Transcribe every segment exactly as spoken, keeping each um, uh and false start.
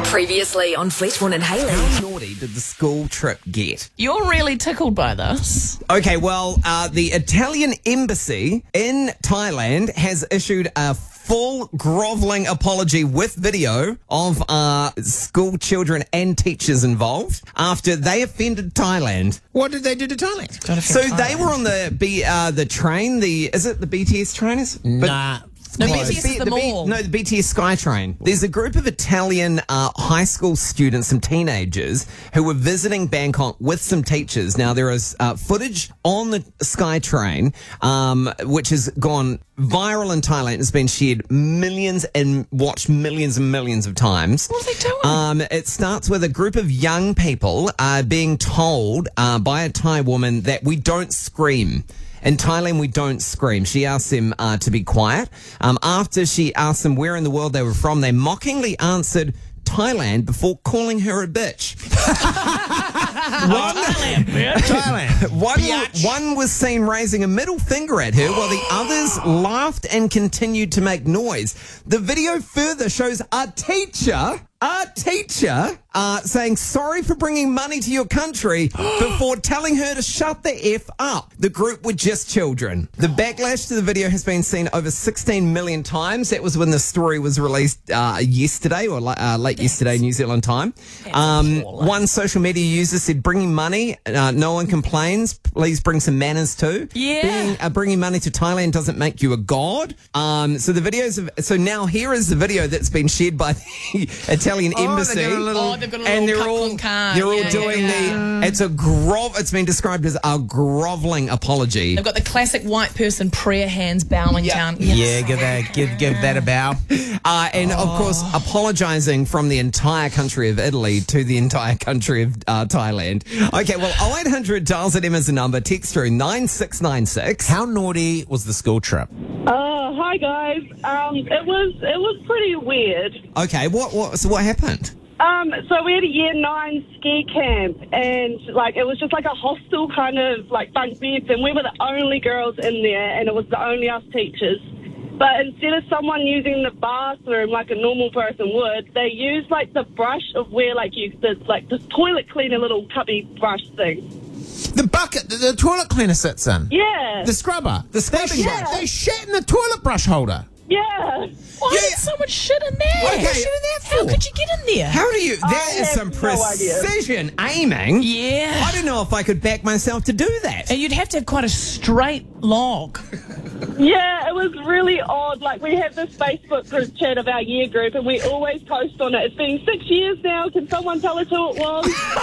Previously on Fleetwood and Haley. How naughty did the school trip get? You're really tickled by this. Okay, well, uh, the Italian embassy in Thailand has issued a full grovelling apology with video of uh, school children and teachers involved after they offended Thailand. What did they do to Thailand? So they were on the B, uh, the train. The is it the B T S train? Is Nah. No, The B T S is the B- mall. no, the B T S SkyTrain. There's a group of Italian uh, high school students, some teenagers, who were visiting Bangkok with some teachers. Now, there is uh, footage on the SkyTrain, um, which has gone viral in Thailand. It's been shared millions and watched millions and millions of times. What are they doing? Um, it starts with a group of young people uh, being told uh, by a Thai woman that we don't scream. In Thailand, we don't scream. She asked them uh, to be quiet. Um, after she asked them where in the world they were from, they mockingly answered Thailand before calling her a bitch. one, Thailand, bitch. Thailand. one, Biatch. one was seen raising a middle finger at her while the others laughed and continued to make noise. The video further shows a teacher, a teacher, uh, saying sorry for bringing money to your country before telling her to shut the F up. The group were just children. The backlash to the video has been seen over sixteen million times. That was when the story was released uh, yesterday or uh, late yesterday, New Zealand time. Um, one social media user said, bringing money, uh, no one complains. Please bring some manners too. Yeah. Being, uh, bringing money to Thailand doesn't make you a god. Um, so the videos of, so now here is the video that's been shared by the Italian Oh, embassy. they got a little- Oh, they've got a little and they're cup all on car. they're all Yeah, doing yeah. the. It's a grov. It's been described as a groveling apology. They've got the classic white person prayer hands bowing Yeah. down. Yeah, give that, give, give that a bow. Uh, and of course, apologising from the entire country of Italy to the entire country of uh, Thailand. Okay, well, oh eight hundred dials at M is the number. Text through nine six nine six. How naughty was the school trip? Uh, hi guys. Um, it was it was pretty weird. Okay, what what so what happened? Um, so we had a year nine ski camp, and like it was just like a hostel kind of like bunk beds, and we were the only girls in there, and it was the only us teachers. But instead of someone using the bathroom like a normal person would, they used like the brush of where like you the like the toilet cleaner little cubby brush thing. The bucket that the toilet cleaner sits in. Yeah. The scrubber. The scrubbing they brush. Shit, they shit in the toilet brush holder. yeah. Why Yeah. did someone shit in there? Okay. What shit in there for? How could you get in there? How do you? That is have some no idea. precision aiming. Yeah. I don't know if I could back myself to do that. And you'd have to have quite a straight log. Yeah, it was really odd. Like, we have this Facebook group chat of our year group, and we always post on it. It's been six years now. Can someone tell us who it was?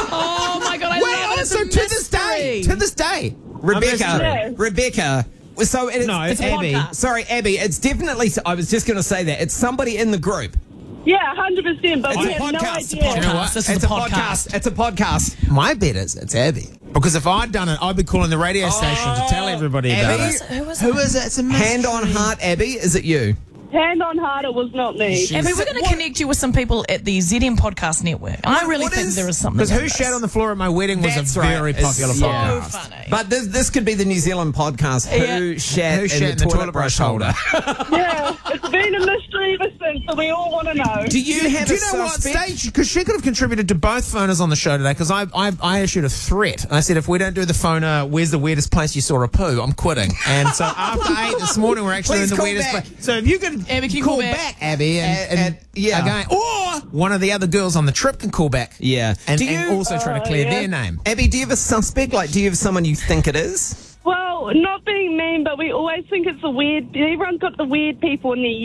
Oh my god, I Well, love it. It's so a to this day, mystery. to this day, Rebecca, Yeah. Rebecca. So it's, No, it's it's a Abby. podcast. Sorry, Abby. It's definitely. I was just going to say that it's somebody in the group. Yeah, one hundred percent, but It's we a have no podcast, idea. it's a podcast. You know what? This is It's a a podcast. podcast. It's a podcast. my bet is it's Abby. Because if I'd done it, I'd be calling the radio station to tell everybody about Abby? it. Who was Who it? is it? It's a mystery. Hand on heart, Abby. Is it you? Hand on heart, it was not me. Abby, we're going to What- connect you with some people at the Z M Podcast Network. I really what think is- there is something. Because in who this. shat on the floor at my wedding was That's a right. very It's popular so podcast. So funny. But this, this could be the New Zealand podcast. Who Yeah. shat, Who in, shat the, in the toilet toilet brush brush holder? Yeah, it's been a mystery ever since, so we all want to know. Do you have Do a you know what suspect? stage? Because she could have contributed to both phoners on the show today. Because I, I I issued a threat. I said if we don't do the phoner, where's the weirdest place you saw a poo? I'm quitting. And so after eight this morning, we're actually Please in the call weirdest back. place. So if you could Abby, can you call, call back? back? Abby, and, At- and at- yeah. again, or one of the other girls on the trip can call back. Yeah. and, Do and you- also try to Oh, clear yeah. their name. Abby, do you have a suspect? Like, do you have someone you think it is? Well, not being mean, but we always think it's the weird. Everyone's got the weird people in their